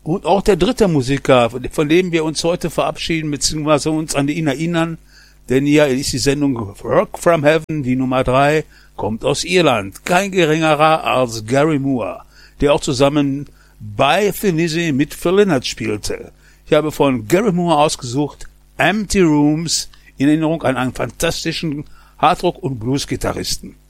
Und auch der dritte Musiker, von dem wir uns heute verabschieden, beziehungsweise uns an ihn erinnern, denn hier ist die Sendung Rock from Heaven, die Nummer 3, kommt aus Irland. Kein geringerer als Gary Moore, der auch zusammen bei Thin mit Phil Lynott spielte. Ich habe von Gary Moore ausgesucht Empty Rooms in Erinnerung an einen fantastischen Hardrock- und Blues-Gitarristen.